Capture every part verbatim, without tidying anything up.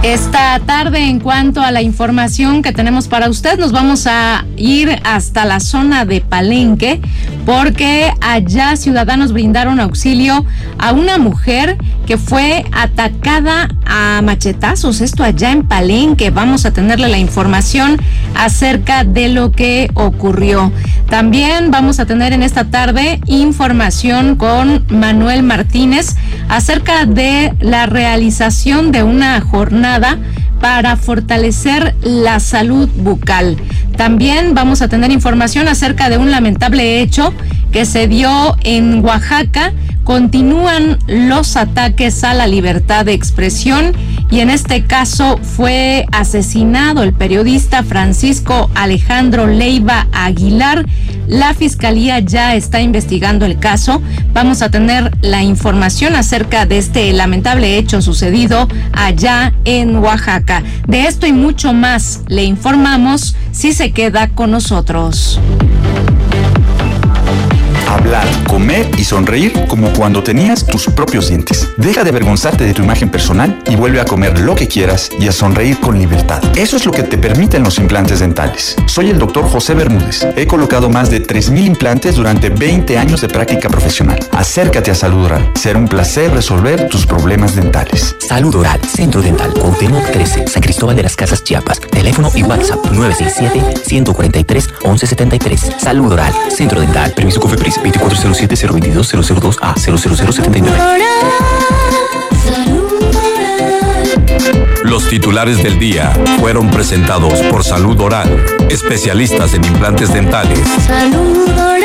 Esta tarde, en cuanto a la información que tenemos para usted, nos vamos a ir hasta la zona de Palenque, porque allá ciudadanos brindaron auxilio a una mujer que fue atacada a machetazos, esto allá en Palenque. Vamos a tenerle la información acerca de lo que ocurrió. También vamos a tener en esta tarde información con Manuel Martínez acerca de la realización de una jornada para fortalecer la salud bucal. También vamos a tener información acerca de un lamentable hecho que se dio en Oaxaca. Continúan los ataques a la libertad de expresión y en este caso fue asesinado el periodista Francisco Alejandro Leiva Aguilar. La fiscalía ya está investigando el caso. Vamos a tener la información acerca de este lamentable hecho sucedido allá en Oaxaca. De esto y mucho más le informamos si se queda con nosotros. Hablar, comer y sonreír como cuando tenías tus propios dientes. Deja de avergonzarte de tu imagen personal y vuelve a comer lo que quieras y a sonreír con libertad. Eso es lo que te permiten los implantes dentales. Soy el doctor José Bermúdez. He colocado más de tres mil implantes durante veinte años de práctica profesional. Acércate a Salud Oral. Será un placer resolver tus problemas dentales. Salud Oral, Centro Dental, Cuauhtémoc trece, San Cristóbal de las Casas, Chiapas. Teléfono y WhatsApp nueve seis siete, uno cuatro tres, once setenta y tres. Salud Oral, Centro Dental. Permiso COFEPRIS veinticuatro cero siete cero veintidós cero cero dos A cero cero cero setenta y nueve. Los titulares del día fueron presentados por Salud Oral, especialistas en implantes dentales. Salud Oral.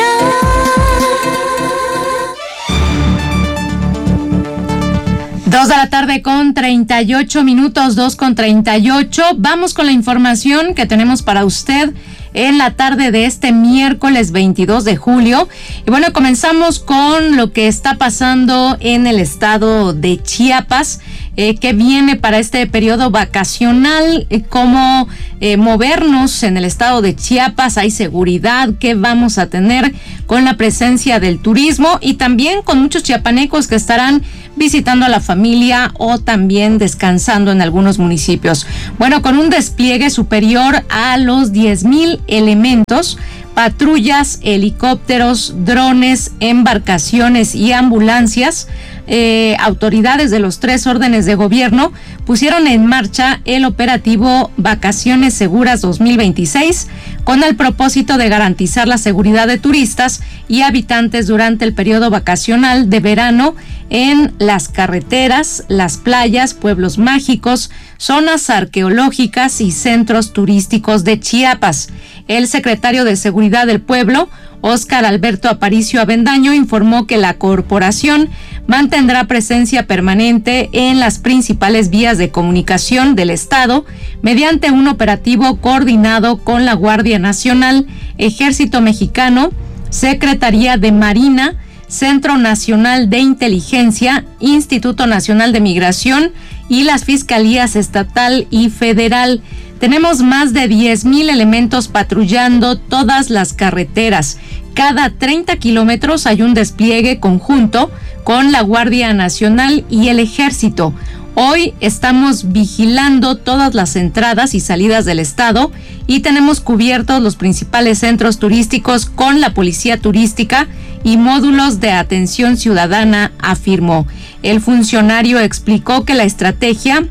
Dos de la tarde con treinta y ocho minutos, dos con treinta y ocho. Vamos con la información que tenemos para usted en la tarde de este miércoles veintidós de julio. Y bueno, comenzamos con lo que está pasando en el estado de Chiapas, eh, que viene para este periodo vacacional, eh, cómo eh, movernos en el estado de Chiapas, hay seguridad, qué vamos a tener con la presencia del turismo y también con muchos chiapanecos que estarán visitando a la familia o también descansando en algunos municipios. Bueno, con un despliegue superior a los diez mil elementos, patrullas, helicópteros, drones, embarcaciones y ambulancias, eh, autoridades de los tres órdenes de gobierno pusieron en marcha el operativo Vacaciones Seguras dos mil veintiséis con el propósito de garantizar la seguridad de turistas y habitantes durante el periodo vacacional de verano en las carreteras, las playas, pueblos mágicos, zonas arqueológicas y centros turísticos de Chiapas. El secretario de Seguridad del Pueblo, Óscar Alberto Aparicio Avendaño, informó que la corporación mantendrá presencia permanente en las principales vías de comunicación del Estado mediante un operativo coordinado con la Guardia Nacional, Ejército Mexicano, Secretaría de Marina, Centro Nacional de Inteligencia, Instituto Nacional de Migración y las Fiscalías Estatal y Federal. Tenemos más de diez mil elementos patrullando todas las carreteras. Cada treinta kilómetros hay un despliegue conjunto con la Guardia Nacional y el Ejército. Hoy estamos vigilando todas las entradas y salidas del estado y tenemos cubiertos los principales centros turísticos con la policía turística y módulos de atención ciudadana, afirmó. El funcionario explicó que la estrategia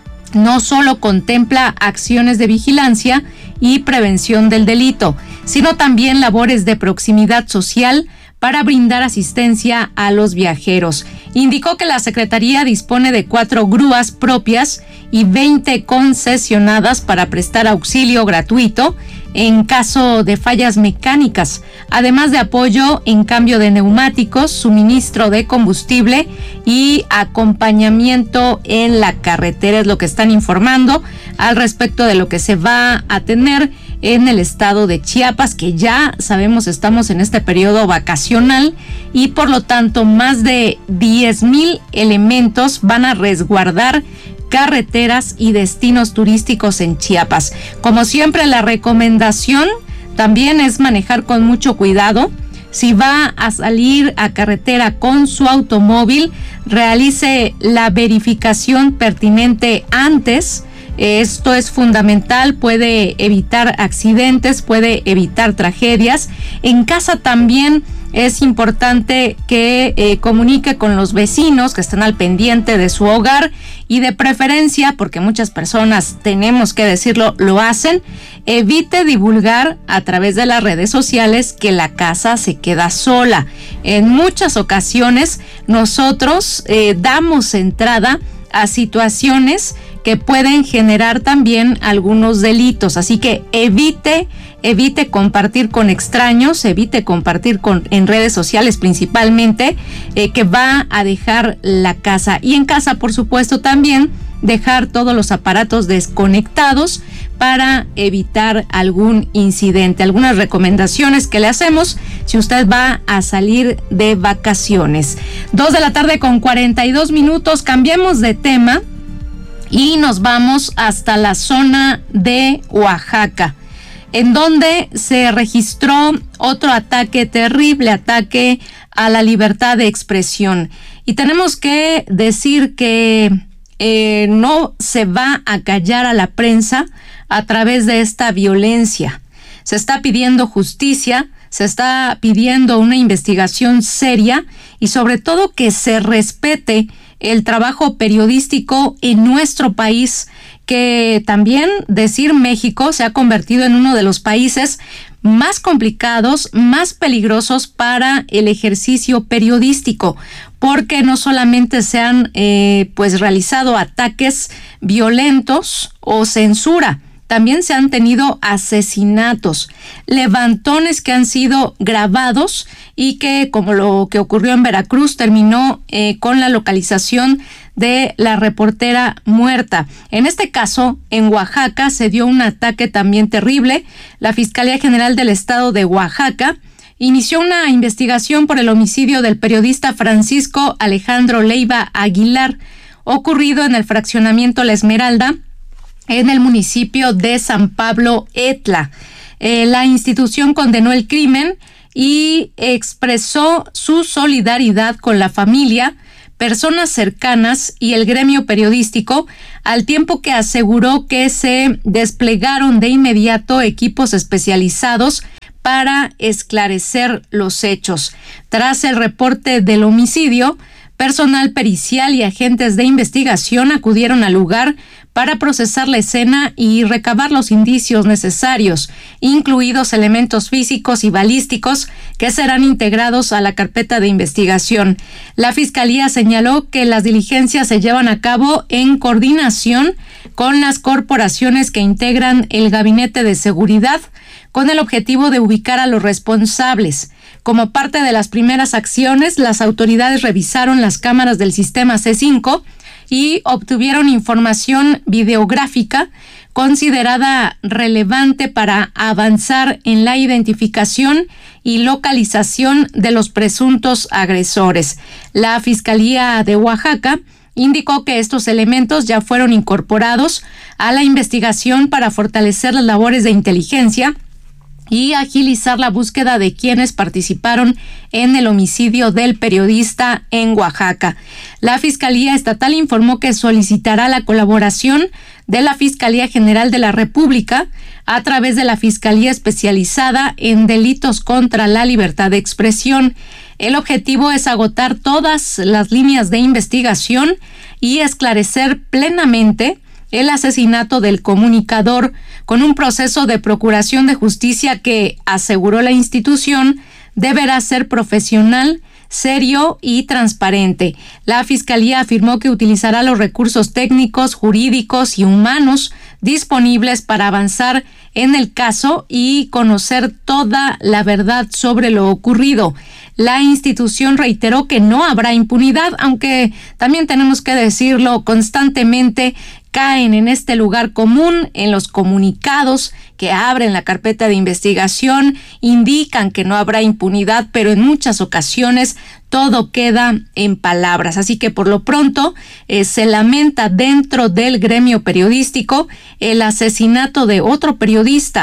no solo contempla acciones de vigilancia y prevención del delito, sino también labores de proximidad social para brindar asistencia a los viajeros. Indicó que la Secretaría dispone de cuatro grúas propias y veinte concesionadas para prestar auxilio gratuito en caso de fallas mecánicas, además de apoyo en cambio de neumáticos, suministro de combustible y acompañamiento en la carretera. Es lo que están informando al respecto de lo que se va a tener en el estado de Chiapas, que ya sabemos estamos en este periodo vacacional y por lo tanto más de diez mil elementos van a resguardar carreteras y destinos turísticos en Chiapas. Como siempre, la recomendación también es manejar con mucho cuidado. Si va a salir a carretera con su automóvil, realice la verificación pertinente antes. Esto es fundamental, puede evitar accidentes, puede evitar tragedias. En casa también es importante que eh, comunique con los vecinos que estén al pendiente de su hogar y de preferencia, porque muchas personas, tenemos que decirlo, lo hacen, evite divulgar a través de las redes sociales que la casa se queda sola. En muchas ocasiones nosotros eh, damos entrada a situaciones que pueden generar también algunos delitos, así que evite evite compartir con extraños, evite compartir con en redes sociales principalmente, eh, que va a dejar la casa. Y en casa, por supuesto, también dejar todos los aparatos desconectados para evitar algún incidente. Algunas recomendaciones que le hacemos si usted va a salir de vacaciones. Dos de la tarde con cuarenta y dos minutos, cambiemos de tema y nos vamos hasta la zona de Oaxaca, en donde se registró otro ataque, terrible ataque a la libertad de expresión. Y tenemos que decir que eh, no se va a callar a la prensa a través de esta violencia. Se está pidiendo justicia, se está pidiendo una investigación seria y sobre todo que se respete el trabajo periodístico en nuestro país, que también decir México se ha convertido en uno de los países más complicados, más peligrosos para el ejercicio periodístico, porque no solamente se han eh, pues realizado ataques violentos o censura, también se han tenido asesinatos, levantones que han sido grabados y que, como lo que ocurrió en Veracruz, terminó eh, con la localización de la reportera muerta. En este caso, en Oaxaca se dio un ataque también terrible. La Fiscalía General del Estado de Oaxaca inició una investigación por el homicidio del periodista Francisco Alejandro Leiva Aguilar, ocurrido en el fraccionamiento La Esmeralda, en el municipio de San Pablo Etla. Eh, la institución condenó el crimen y expresó su solidaridad con la familia, personas cercanas y el gremio periodístico, al tiempo que aseguró que se desplegaron de inmediato equipos especializados para esclarecer los hechos. Tras el reporte del homicidio, personal pericial y agentes de investigación acudieron al lugar para procesar la escena y recabar los indicios necesarios, incluidos elementos físicos y balísticos que serán integrados a la carpeta de investigación. La Fiscalía señaló que las diligencias se llevan a cabo en coordinación con las corporaciones que integran el Gabinete de Seguridad, con el objetivo de ubicar a los responsables. Como parte de las primeras acciones, las autoridades revisaron las cámaras del sistema C cinco y obtuvieron información videográfica considerada relevante para avanzar en la identificación y localización de los presuntos agresores. La Fiscalía de Oaxaca indicó que estos elementos ya fueron incorporados a la investigación para fortalecer las labores de inteligencia y agilizar la búsqueda de quienes participaron en el homicidio del periodista en Oaxaca. La Fiscalía Estatal informó que solicitará la colaboración de la Fiscalía General de la República a través de la Fiscalía Especializada en Delitos contra la Libertad de Expresión. El objetivo es agotar todas las líneas de investigación y esclarecer plenamente el asesinato del comunicador, con un proceso de procuración de justicia que, aseguró la institución, deberá ser profesional, serio y transparente. La Fiscalía afirmó que utilizará los recursos técnicos, jurídicos y humanos disponibles para avanzar en el caso y conocer toda la verdad sobre lo ocurrido. La institución reiteró que no habrá impunidad, aunque también tenemos que decirlo, constantemente caen en este lugar común, en los comunicados que abren la carpeta de investigación, indican que no habrá impunidad, pero en muchas ocasiones todo queda en palabras. Así que por lo pronto eh, se lamenta dentro del gremio periodístico el asesinato de otro periodista,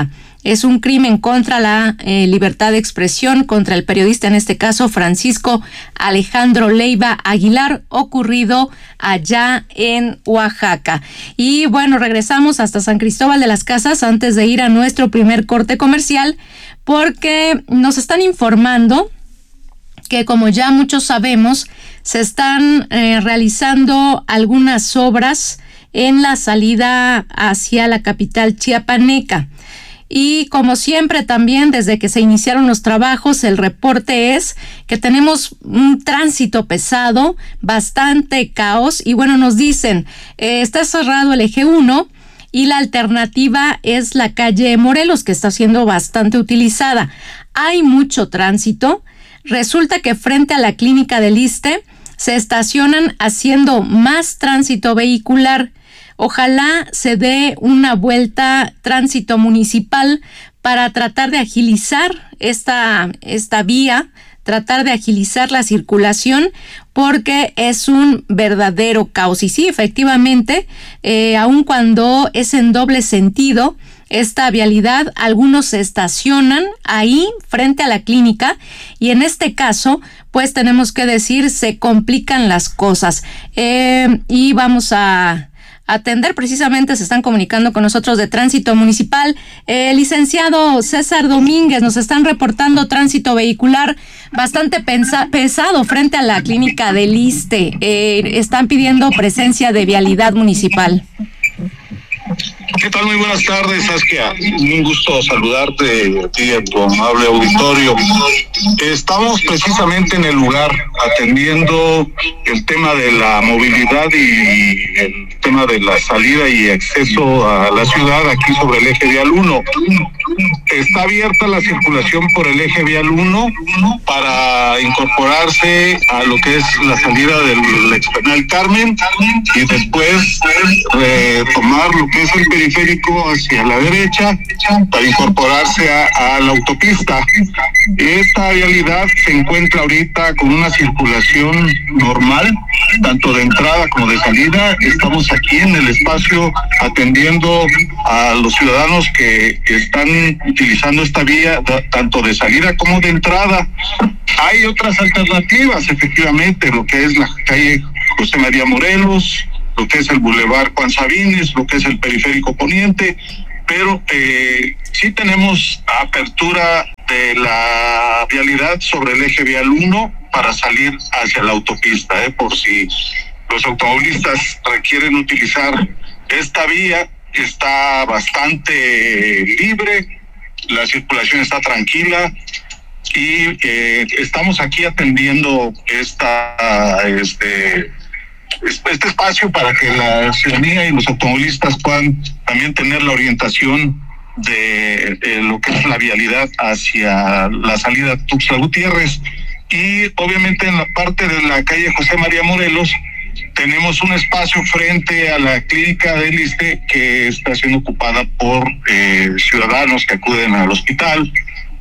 Es un crimen contra la eh, libertad de expresión, contra el periodista, en este caso Francisco Alejandro Leiva Aguilar, ocurrido allá en Oaxaca. Y bueno, regresamos hasta San Cristóbal de las Casas antes de ir a nuestro primer corte comercial, porque nos están informando que, como ya muchos sabemos, se están eh, realizando algunas obras en la salida hacia la capital chiapaneca. Y como siempre también, desde que se iniciaron los trabajos, el reporte es que tenemos un tránsito pesado, bastante caos, y bueno, nos dicen, eh, está cerrado el eje uno y la alternativa es la calle Morelos, que está siendo bastante utilizada. Hay mucho tránsito. Resulta que frente a la clínica del ISSSTE se estacionan haciendo más tránsito vehicular. Ojalá se dé una vuelta tránsito municipal para tratar de agilizar esta, esta vía, tratar de agilizar la circulación, porque es un verdadero caos. Y sí, efectivamente, eh, aun cuando es en doble sentido esta vialidad, algunos se estacionan ahí frente a la clínica y en este caso, pues tenemos que decir, se complican las cosas. Eh, y vamos a atender, precisamente se están comunicando con nosotros de Tránsito Municipal. Eh, licenciado César Domínguez, nos están reportando tránsito vehicular bastante pensa- pesado frente a la clínica del ISSSTE. Eh, están pidiendo presencia de vialidad municipal. ¿Qué tal? Muy buenas tardes, Saskia. Un gusto saludarte a ti y a tu amable auditorio. Estamos precisamente en el lugar atendiendo el tema de la movilidad y el tema de la salida y acceso a la ciudad aquí sobre el eje vial uno. Está abierta la circulación por el eje vial uno para incorporarse a lo que es la salida del Expenal Carmen y después retomar lo que es el periférico hacia la derecha para incorporarse a, a la autopista. Esta vialidad se encuentra ahorita con una circulación normal, tanto de entrada como de salida. Estamos aquí en el espacio atendiendo a los ciudadanos que, que están utilizando esta vía, da, tanto de salida como de entrada. Hay otras alternativas, efectivamente, lo que es la calle José María Morelos, lo que es el Boulevard Juan Sabines, lo que es el Periférico Poniente, pero eh, sí tenemos apertura de la vialidad sobre el eje vial uno para salir hacia la autopista, eh, por si los automovilistas requieren utilizar esta vía. Está bastante libre, la circulación está tranquila y eh, estamos aquí atendiendo esta este este espacio para que la ciudadanía y los automovilistas puedan también tener la orientación de, de lo que es la vialidad hacia la salida Tuxtla Gutiérrez. Y obviamente en la parte de la calle José María Morelos tenemos un espacio frente a la clínica del ISSSTE que está siendo ocupada por eh, ciudadanos que acuden al hospital,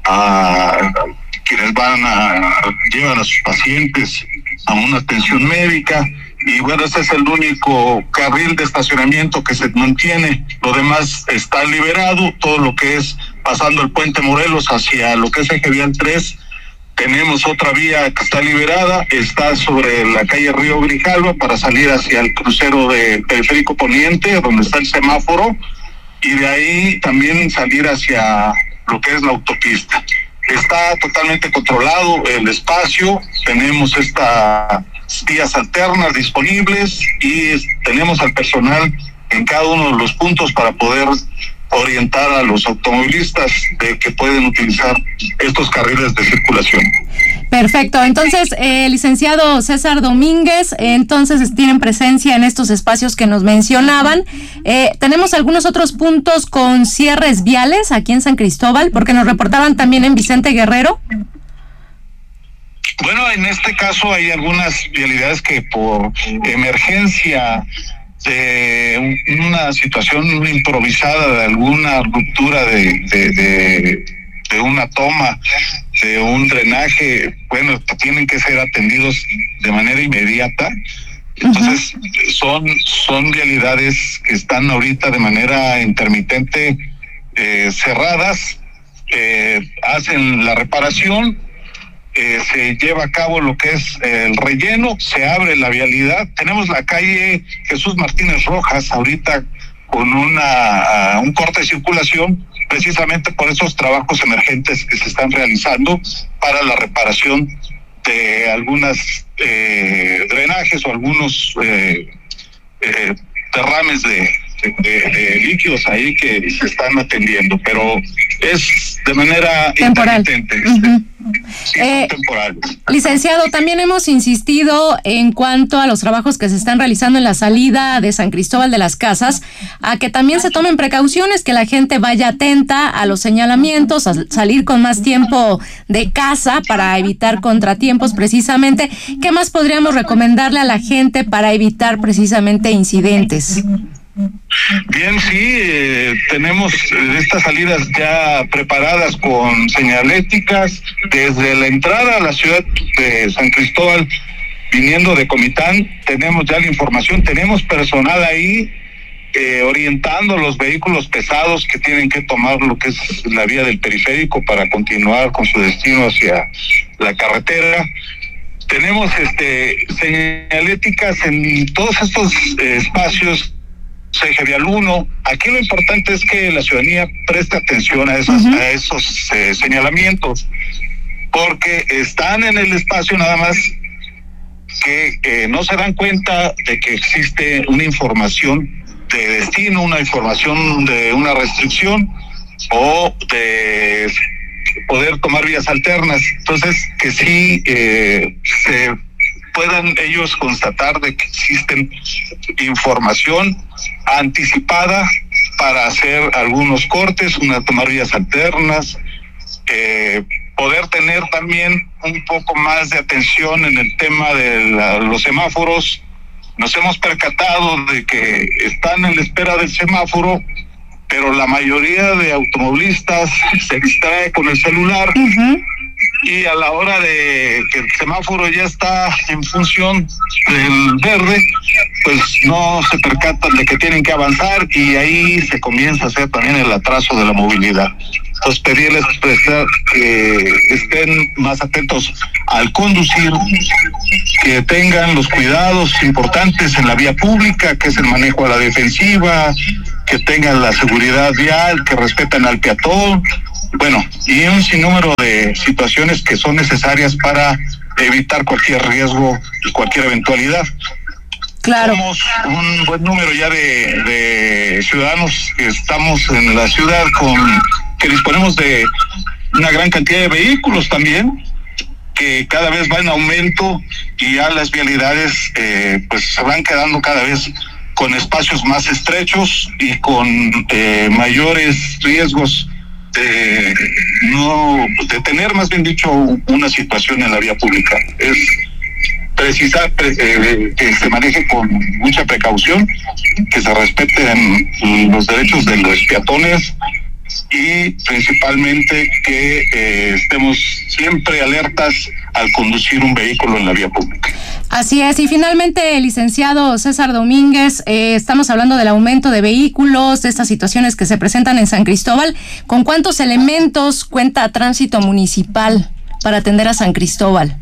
a quienes van a llevan a sus pacientes a una atención médica. Y bueno, este es el único carril de estacionamiento que se mantiene. Lo demás está liberado, todo lo que es pasando el puente Morelos hacia lo que es eje vial tres. Tenemos otra vía que está liberada, está sobre la calle Río Grijalva para salir hacia el crucero de Periférico Poniente, donde está el semáforo, y de ahí también salir hacia lo que es la autopista. Está totalmente controlado el espacio, tenemos estas vías alternas disponibles y tenemos al personal en cada uno de los puntos para poder orientar a los automovilistas de que pueden utilizar estos carriles de circulación. Perfecto, entonces, eh, licenciado César Domínguez, entonces tienen presencia en estos espacios que nos mencionaban. Eh, tenemos algunos otros puntos con cierres viales aquí en San Cristóbal, porque nos reportaban también en Vicente Guerrero. Bueno, en este caso hay algunas vialidades que por emergencia de una situación improvisada, de alguna ruptura de, de, de, de una toma, de un drenaje, bueno, tienen que ser atendidos de manera inmediata. Entonces, uh-huh. son, son vialidades que están ahorita de manera intermitente eh, cerradas, eh, hacen la reparación, eh, se lleva a cabo lo que es el relleno, se abre la vialidad. Tenemos la calle Jesús Martínez Rojas ahorita con una un corte de circulación, precisamente por esos trabajos emergentes que se están realizando para la reparación de algunas eh, drenajes o algunos eh, eh, derrames de, de, de líquidos ahí que se están atendiendo, pero es de manera temporal. intermitente. Uh-huh. Sí, eh, son temporales. Licenciado, también hemos insistido en cuanto a los trabajos que se están realizando en la salida de San Cristóbal de las Casas, a que también se tomen precauciones, que la gente vaya atenta a los señalamientos, a salir con más tiempo de casa para evitar contratiempos precisamente. ¿Qué más podríamos recomendarle a la gente para evitar precisamente incidentes? Bien, sí, eh, tenemos estas salidas ya preparadas con señaléticas desde la entrada a la ciudad de San Cristóbal, viniendo de Comitán. Tenemos ya la información, tenemos personal ahí eh, orientando los vehículos pesados que tienen que tomar lo que es la vía del periférico para continuar con su destino hacia la carretera. Tenemos este señaléticas en todos estos eh, espacios. Eje Vial uno. Aquí lo importante es que la ciudadanía preste atención a esos, uh-huh. a esos eh, señalamientos, porque están en el espacio nada más que eh, no se dan cuenta de que existe una información de destino, una información de una restricción o de poder tomar vías alternas. Entonces, que sí eh, se puedan ellos constatar de que existen información anticipada para hacer algunos cortes, una tomar vías alternas, eh, poder tener también un poco más de atención en el tema de la, los semáforos. Nos hemos percatado de que están en la espera del semáforo, pero la mayoría de automovilistas se distrae con el celular. Uh-huh. Y a la hora de que el semáforo ya está en función del verde, pues no se percatan de que tienen que avanzar y ahí se comienza a hacer también el atraso de la movilidad. Entonces pedirles que estén más atentos al conducir, que tengan los cuidados importantes en la vía pública, que es el manejo a la defensiva, que tengan la seguridad vial, que respeten al peatón. Bueno, y un sinnúmero de situaciones que son necesarias para evitar cualquier riesgo y cualquier eventualidad. Claro. Somos un buen número ya de, de ciudadanos que estamos en la ciudad, con que disponemos de una gran cantidad de vehículos también, que cada vez va en aumento y ya las vialidades eh, pues se van quedando cada vez con espacios más estrechos y con eh, mayores riesgos de no de tener, más bien dicho, una situación en la vía pública. Es precisar eh, que se maneje con mucha precaución, que se respeten los derechos de los peatones y principalmente que eh, estemos siempre alertas al conducir un vehículo en la vía pública. Así es, y finalmente, licenciado César Domínguez, eh, estamos hablando del aumento de vehículos, de estas situaciones que se presentan en San Cristóbal. ¿Con cuántos elementos cuenta Tránsito Municipal para atender a San Cristóbal?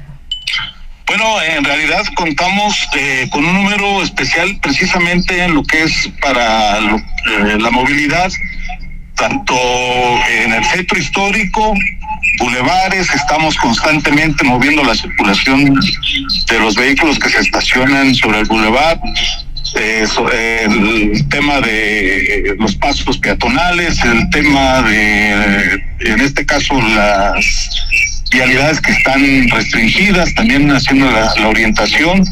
Bueno, en realidad contamos eh, con un número especial precisamente en lo que es para lo, eh, la movilidad, tanto en el centro histórico, bulevares. Estamos constantemente moviendo la circulación de los vehículos que se estacionan sobre el bulevar, eh, sobre el tema de los pasos peatonales, el tema de, en este caso, las vialidades que están restringidas, también haciendo la, la orientación,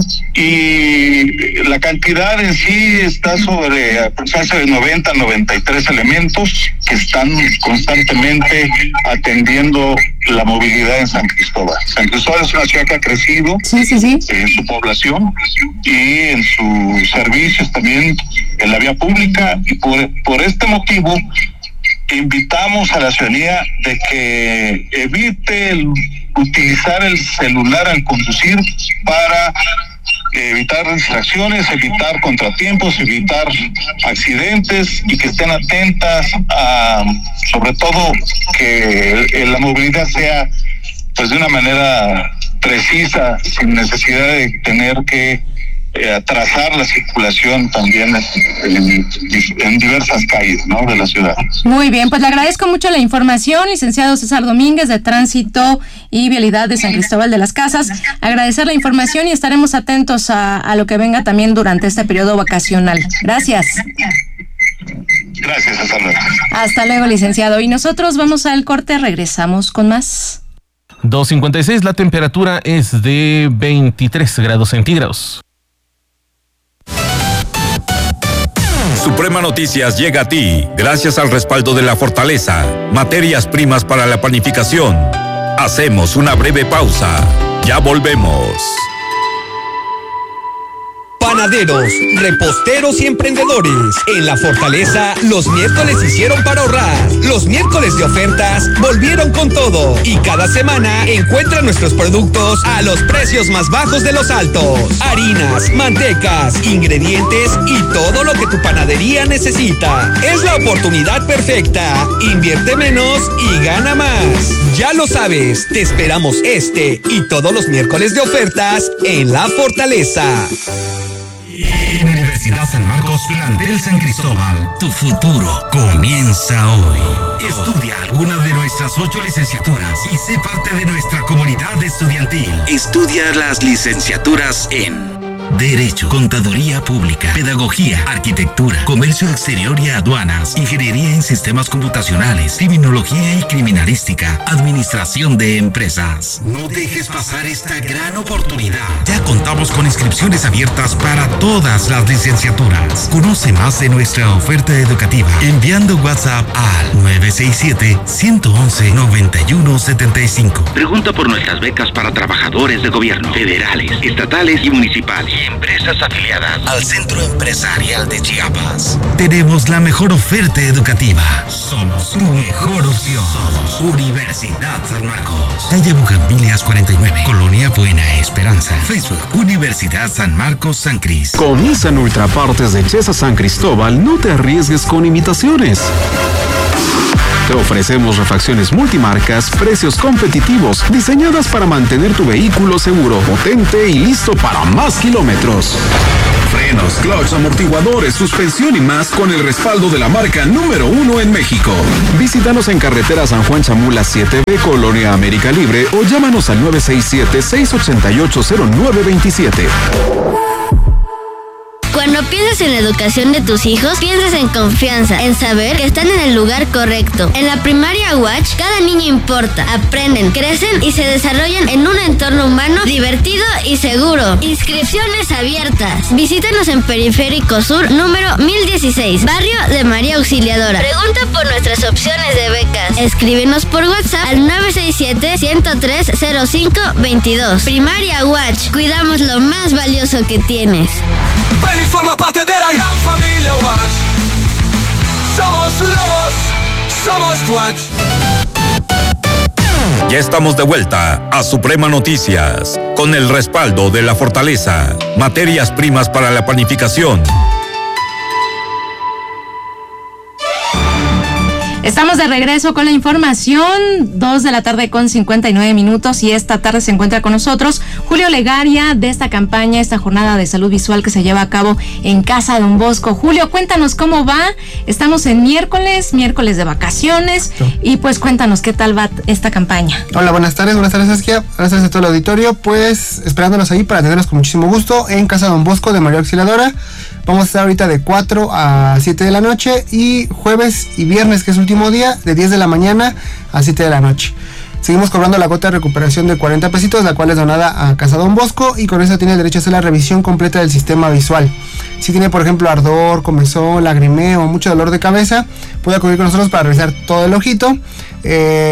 y la cantidad en sí está sobre aproximadamente noventa, noventa y tres elementos que están constantemente atendiendo la movilidad en San Cristóbal. San Cristóbal es una ciudad que ha crecido sí, sí, sí. en su población y en sus servicios también en la vía pública, y por, por este motivo invitamos a la ciudadanía de que evite el utilizar el celular al conducir para evitar distracciones, evitar contratiempos, evitar accidentes y que estén atentas a, sobre todo, que la movilidad sea pues de una manera precisa, sin necesidad de tener que eh, atrasar la circulación también en, en diversas calles, ¿no?, de la ciudad. Muy bien, pues le agradezco mucho la información, licenciado César Domínguez, de Tránsito y Vialidad de San Cristóbal de las Casas. Agradecer la información y estaremos atentos a, a lo que venga también durante este periodo vacacional. Gracias. Gracias, hasta luego. Hasta luego, licenciado. Y nosotros vamos al corte, regresamos con más. dos cincuenta y seis, la temperatura es de veintitrés grados centígrados. Suprema Noticias llega a ti gracias al respaldo de La Fortaleza, materias primas para la panificación. Hacemos una breve pausa. Ya volvemos. Panaderos, reposteros y emprendedores. En La Fortaleza, los miércoles hicieron para ahorrar. Los miércoles de ofertas volvieron con todo. Y cada semana encuentra nuestros productos a los precios más bajos de los altos. Harinas, mantecas, ingredientes y todo lo que tu panadería necesita. Es la oportunidad perfecta. Invierte menos y gana más. Ya lo sabes, te esperamos este y todos los miércoles de ofertas en La Fortaleza. En Universidad San Marcos, plantel San Cristóbal, tu futuro comienza hoy. Estudia alguna de nuestras ocho licenciaturas y sé parte de nuestra comunidad estudiantil. Estudia las licenciaturas en Derecho, Contaduría Pública, Pedagogía, Arquitectura, Comercio Exterior y Aduanas, Ingeniería en Sistemas Computacionales, Criminología y Criminalística, Administración de Empresas. No dejes pasar esta gran oportunidad. Ya contamos con inscripciones abiertas para todas las licenciaturas. Conoce más de nuestra oferta educativa enviando WhatsApp al nueve seis siete, uno uno uno, nueve uno siete cinco. Pregunta por nuestras becas para trabajadores de gobierno, federales, estatales y municipales. Empresas afiliadas al Centro Empresarial de Chiapas. Tenemos la mejor oferta educativa. Somos tu mejor opción. Somos Universidad San Marcos. Calle Bugambilias cuarenta y nueve, Colonia Buena Esperanza. Facebook, Universidad San Marcos San Cris. Con Nissan Ultra Partes de Chesa San Cristóbal, no te arriesgues con imitaciones. Te ofrecemos refacciones multimarcas, precios competitivos, diseñadas para mantener tu vehículo seguro, potente y listo para más kilómetros. Frenos, clutch, amortiguadores, suspensión y más con el respaldo de la marca número uno en México. Visítanos en carretera San Juan Chamula siete B, Colonia América Libre, o llámanos al nueve seis siete, seis ocho ocho, cero nueve dos siete. Cuando piensas en la educación de tus hijos, piensas en confianza, en saber que están en el lugar correcto. En la primaria Watch, cada niño importa. Aprenden, crecen y se desarrollan en un entorno humano, divertido y seguro. Inscripciones abiertas. Visítanos en Periférico Sur, número mil dieciséis, barrio de María Auxiliadora. Pregunta por nuestras opciones de becas. Escríbenos por WhatsApp al nueve seis siete, uno cero tres, cero cinco dos dos. Primaria Watch. Cuidamos lo más valioso que tienes. Ven y forma parte de la gran familia Watch. Somos lobos, somos Watch. Ya estamos de vuelta a Suprema Noticias con el respaldo de La Fortaleza, materias primas para la panificación. Estamos de regreso con la información, dos de la tarde con cincuenta y nueve minutos, y esta tarde se encuentra con nosotros Julio Legaria de esta campaña, esta jornada de salud visual que se lleva a cabo en Casa Don Bosco. Julio, cuéntanos cómo va. Estamos en miércoles, miércoles de vacaciones, y pues cuéntanos qué tal va esta campaña. Hola, buenas tardes, buenas tardes Saskia, buenas tardes a todo el auditorio, pues esperándonos ahí para tenerlos con muchísimo gusto en Casa Don Bosco de María Auxiliadora. Vamos a estar ahorita de cuatro a siete de la noche, y jueves y viernes, que es el último día, de diez de la mañana a siete de la noche. Seguimos cobrando la cuota de recuperación de cuarenta pesitos, la cual es donada a Casa Don Bosco, y con esa tiene el derecho a hacer la revisión completa del sistema visual. Si tiene, por ejemplo, ardor, comezón, lagrimeo, mucho dolor de cabeza, puede acudir con nosotros para revisar todo el ojito. Eh,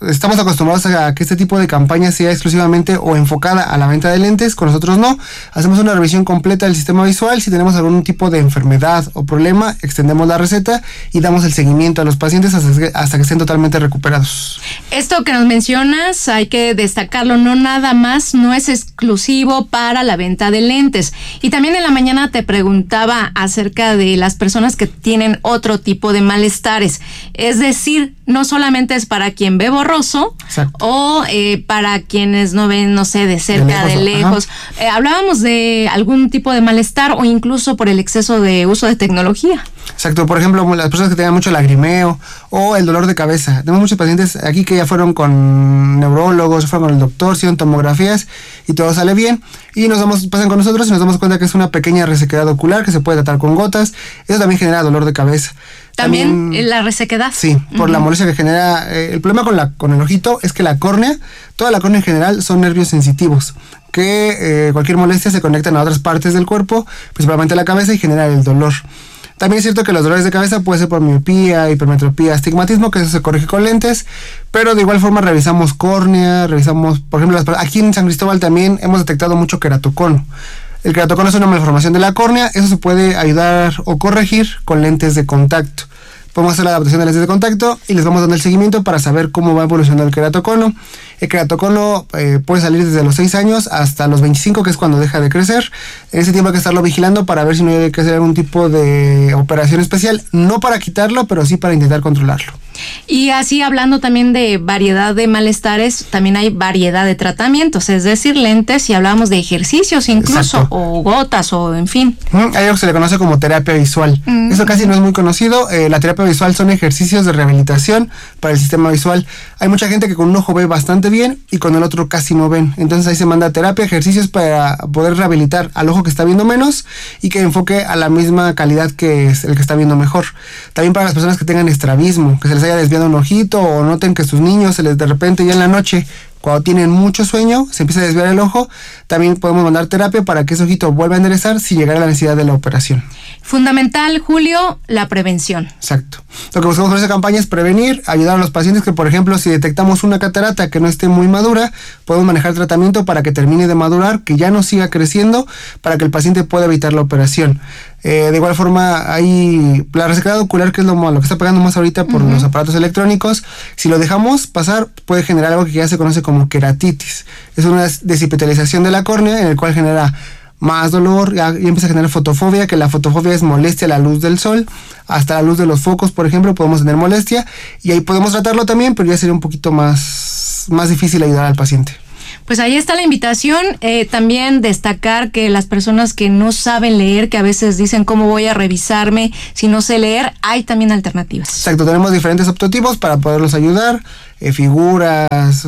estamos acostumbrados a que este tipo de campaña sea exclusivamente o enfocada a la venta de lentes, con nosotros no. Hacemos una revisión completa del sistema visual. Si tenemos algún tipo de enfermedad o problema, extendemos la receta y damos el seguimiento a los pacientes hasta que, hasta que estén totalmente recuperados. Esto que nos mencionas, hay que destacarlo, no nada más, no es exclusivo para la venta de lentes. Y también en la mañana te preguntaba acerca de las personas que tienen otro tipo de malestares. Es decir, no solamente es para quien ve borroso. Exacto. O eh, para quienes no ven, no sé, de cerca, de lejos. De lejos. Eh, hablábamos de algún tipo de malestar o incluso por el exceso de uso de tecnología. Exacto, por ejemplo, las personas que tengan mucho lagrimeo o el dolor de cabeza. Tenemos muchos pacientes aquí que ya fueron con neurólogos, fueron con el doctor, hicieron tomografías y todo sale bien. Y nos damos, pasan con nosotros y nos damos cuenta que es una pequeña resequedad ocular que se puede tratar con gotas. Eso también genera dolor de cabeza. También, también la resequedad. Sí, por uh-huh. la molestia que genera. Eh, el problema con, la, con el ojito es que la córnea, toda la córnea en general son nervios sensitivos, que eh, cualquier molestia se conectan a otras partes del cuerpo, principalmente la cabeza, y genera el dolor. También es cierto que los dolores de cabeza puede ser por miopía, hipermetropía, astigmatismo, que eso se corrige con lentes, pero de igual forma revisamos córnea, revisamos, por ejemplo, las, aquí en San Cristóbal también hemos detectado mucho queratocono. El queratocono es una malformación de la córnea, eso se puede ayudar o corregir con lentes de contacto. Podemos hacer la adaptación de lentes de contacto y les vamos dando el seguimiento para saber cómo va evolucionando el queratocono. El queratocono eh, puede salir desde los seis años hasta los veinticinco, que es cuando deja de crecer. En ese tiempo hay que estarlo vigilando para ver si no hay que hacer algún tipo de operación especial, no para quitarlo, pero sí para intentar controlarlo. Y así, hablando también de variedad de malestares, también hay variedad de tratamientos, es decir, lentes, y hablamos de ejercicios incluso, exacto, o gotas, o en fin. Mm, hay algo que se le conoce como terapia visual. Mm. Eso casi no es muy conocido. Eh, la terapia visual son ejercicios de rehabilitación para el sistema visual. Hay mucha gente que con un ojo ve bastante bien y con el otro casi no ven. Entonces ahí se manda terapia, ejercicios para poder rehabilitar al ojo que está viendo menos y que enfoque a la misma calidad que es el que está viendo mejor. También para las personas que tengan estrabismo, que se les haya desviado un ojito, o noten que sus niños se les de repente ya en la noche, cuando tienen mucho sueño, se empieza a desviar el ojo, también podemos mandar terapia para que ese ojito vuelva a enderezar si llegara la necesidad de la operación. Fundamental, Julio, la prevención. Exacto. Lo que buscamos con esa campaña es prevenir, ayudar a los pacientes que, por ejemplo, si detectamos una catarata que no esté muy madura, podemos manejar tratamiento para que termine de madurar, que ya no siga creciendo, para que el paciente pueda evitar la operación. Eh, de igual forma, hay la resequedad ocular, que es lo, lo que está pegando más ahorita por uh-huh. los aparatos electrónicos. Si lo dejamos pasar, puede generar algo que ya se conoce como queratitis. Es una deshipitalización de la córnea, en el cual genera más dolor, ya, ya empieza a generar fotofobia, que la fotofobia es molestia a la luz del sol, hasta la luz de los focos, por ejemplo, podemos tener molestia, y ahí podemos tratarlo también, pero ya sería un poquito más, más difícil ayudar al paciente. Pues ahí está la invitación. Eh, también destacar que las personas que no saben leer, que a veces dicen cómo voy a revisarme si no sé leer, hay también alternativas. Exacto, tenemos diferentes optotipos para poderlos ayudar, eh, figuras,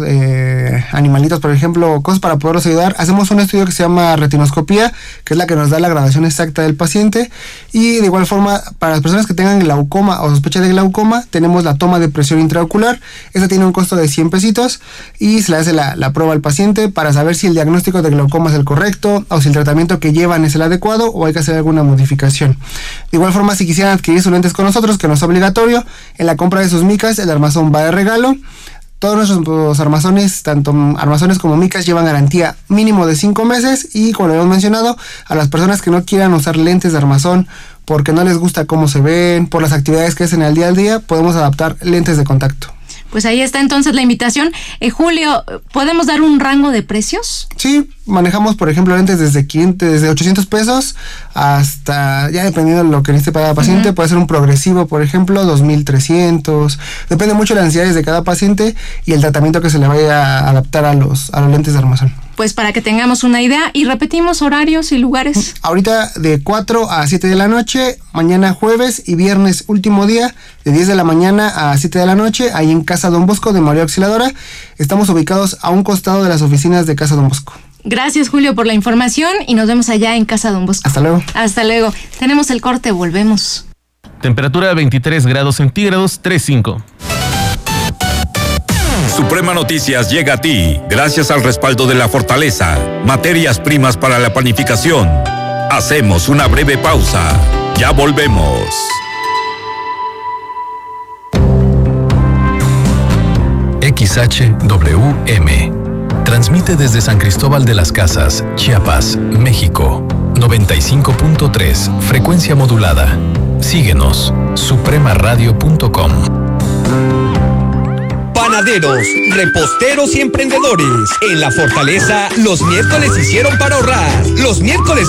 eh, animalitos, por ejemplo, cosas para poderlos ayudar. Hacemos un estudio que se llama retinoscopía, que es la que nos da la graduación exacta del paciente, y de igual forma, para las personas que tengan glaucoma o sospecha de glaucoma, tenemos la toma de presión intraocular. Esa tiene un costo de cien pesitos y se le hace la, la prueba al paciente para saber si el diagnóstico de glaucoma es el correcto o si el tratamiento que llevan es el adecuado o hay que hacer alguna modificación. De igual forma, si quisieran adquirir sus lentes con nosotros, que no es obligatorio, en la compra de sus micas el armazón va de regalo. Todos nuestros armazones, tanto armazones como micas, llevan garantía mínimo de cinco meses y, como lo hemos mencionado, a las personas que no quieran usar lentes de armazón porque no les gusta cómo se ven, por las actividades que hacen al día al día, podemos adaptar lentes de contacto. Pues ahí está entonces la invitación. Eh, Julio, ¿podemos dar un rango de precios? Sí, manejamos, por ejemplo, lentes desde quinientos, desde ochocientos pesos hasta, ya dependiendo de lo que necesite para cada paciente, uh-huh. puede ser un progresivo, por ejemplo, dos mil trescientos. Depende mucho de las necesidades de cada paciente y el tratamiento que se le vaya a adaptar a los, a los lentes de armazón. Pues para que tengamos una idea, y repetimos horarios y lugares. Ahorita de cuatro a siete de la noche, mañana jueves y viernes último día, de diez de la mañana a siete de la noche, ahí en Casa Don Bosco de María Auxiliadora. Estamos ubicados a un costado de las oficinas de Casa Don Bosco. Gracias, Julio, por la información y nos vemos allá en Casa Don Bosco. Hasta luego. Hasta luego. Tenemos el corte, volvemos. Temperatura veintitrés grados centígrados, tres punto cinco. Suprema Noticias llega a ti gracias al respaldo de La Fortaleza, materias primas para la panificación. Hacemos una breve pausa. Ya volvemos. X X H W M. Transmite desde San Cristóbal de las Casas, Chiapas, México. noventa y cinco punto tres, frecuencia modulada. Síguenos, suprema radio punto com. Panaderos, reposteros y emprendedores. En la Fortaleza, los miércoles hicieron para ahorrar. Los miércoles